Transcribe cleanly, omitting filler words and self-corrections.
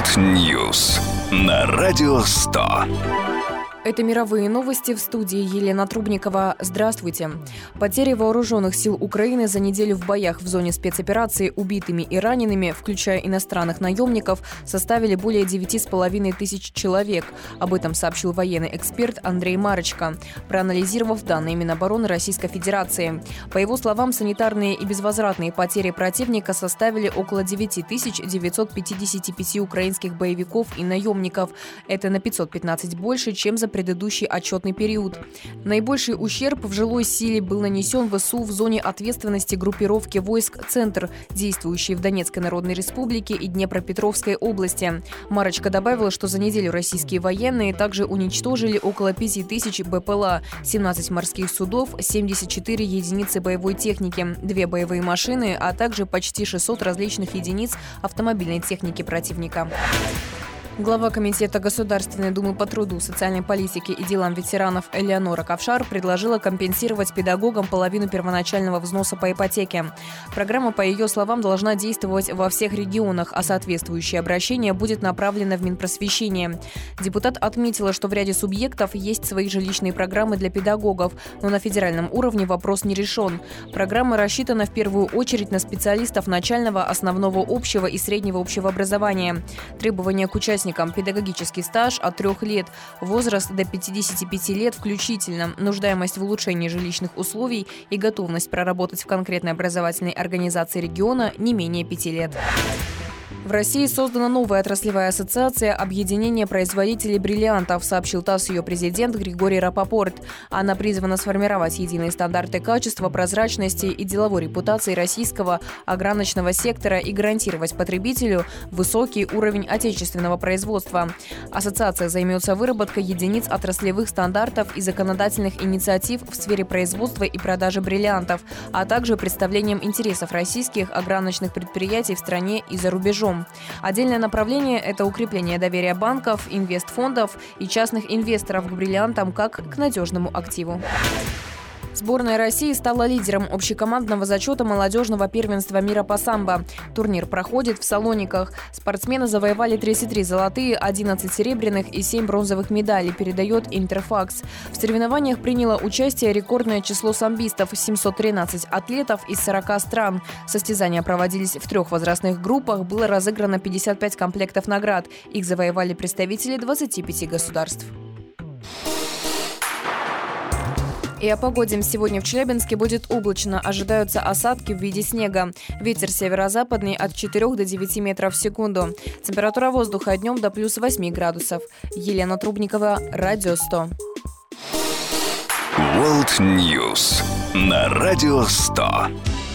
World News на Радио 100. Это мировые новости, в студии Елена Трубникова. Здравствуйте. Потери вооруженных сил Украины за неделю в боях в зоне спецоперации убитыми и ранеными, включая иностранных наемников, составили более 9,5 тысяч человек. Об этом сообщил военный эксперт Андрей Марочко, проанализировав данные Минобороны Российской Федерации. По его словам, санитарные и безвозвратные потери противника составили около 9955 украинских боевиков и наемников. Это на 515 больше, чем за предыдущий отчетный период. Наибольший ущерб в жилой силе был нанесен ВСУ в зоне ответственности группировки войск «Центр», действующей в Донецкой Народной Республике и Днепропетровской области. Марочко добавила, что за неделю российские военные также уничтожили около 5000 БПЛА, 17 морских судов, 74 единицы боевой техники, 2 боевые машины, а также почти 600 различных единиц автомобильной техники противника. Глава Комитета Государственной Думы по труду, социальной политике и делам ветеранов Элеонора Ковшар предложила компенсировать педагогам половину первоначального взноса по ипотеке. Программа, по ее словам, должна действовать во всех регионах, а соответствующее обращение будет направлено в Минпросвещение. Депутат отметила, что в ряде субъектов есть свои жилищные программы для педагогов, но на федеральном уровне вопрос не решен. Программа рассчитана в первую очередь на специалистов начального, основного общего и среднего общего образования. Требования к участникам: педагогический стаж от 3 лет, возраст до 55 лет включительно, нуждаемость в улучшении жилищных условий и готовность проработать в конкретной образовательной организации региона не менее 5 лет. В России создана новая отраслевая ассоциация объединения производителей бриллиантов, сообщил ТАСС ее президент Григорий Рапопорт. Она призвана сформировать единые стандарты качества, прозрачности и деловой репутации российского ограниченного сектора и гарантировать потребителю высокий уровень отечественного производства. Ассоциация займется выработкой единиц отраслевых стандартов и законодательных инициатив в сфере производства и продажи бриллиантов, а также представлением интересов российских ограниченных предприятий в стране и за рубежом. Отдельное направление – это укрепление доверия банков, инвестфондов и частных инвесторов к бриллиантам как к надежному активу. Сборная России стала лидером общекомандного зачета молодежного первенства мира по самбо. Турнир проходит в Салониках. Спортсмены завоевали 33 золотые, 11 серебряных и 7 бронзовых медалей, передает Интерфакс. В соревнованиях приняло участие рекордное число самбистов – 713 атлетов из 40 стран. Состязания проводились в 3 возрастных группах, было разыграно 55 комплектов наград. Их завоевали представители 25 государств. И о погоде. Сегодня в Челябинске будет облачно. Ожидаются осадки в виде снега. Ветер северо-западный от 4 до 9 метров в секунду. Температура воздуха днем до плюс 8 градусов. Елена Трубникова, Радио 100. World News на Радио 100.